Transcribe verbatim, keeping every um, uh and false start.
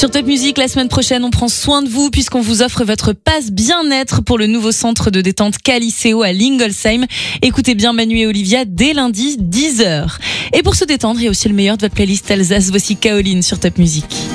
Sur Top Music, la semaine prochaine, on prend soin de vous puisqu'on vous offre votre passe bien-être pour le nouveau centre de détente Caliceo à Lingolsheim. Écoutez bien Manu et Olivia dès lundi dix heures. Et pour se détendre, il y a aussi le meilleur de votre playlist Alsace. Voici Kaoline sur Top Music.